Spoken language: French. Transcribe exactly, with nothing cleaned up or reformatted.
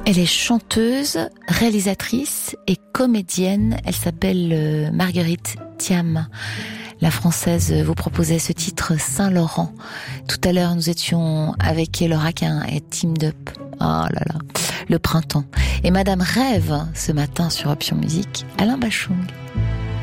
Elle est chanteuse, réalisatrice et comédienne. Elle s'appelle euh, Marguerite Thiam. La française vous proposait ce titre Saint-Laurent. Tout à l'heure, nous étions avec Laura Quin et Teamed Up. Oh là là, le printemps. Et Madame Rêve, ce matin sur Option Musique, Alain Bachung.